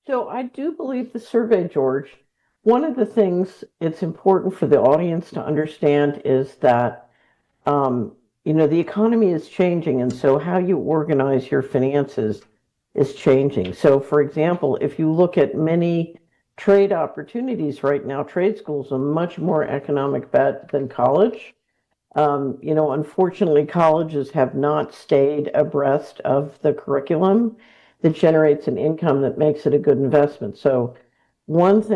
So I do believe the survey, George. One of the things it's important for the audience to understand is that um, the economy is changing, and so how you organize your finances is changing. So, for example, if you look at many trade opportunities right now, trade schools are a much more economic bet than college. Unfortunately, colleges have not stayed abreast of the curriculum that generates an income that makes it a good investment. So, one thing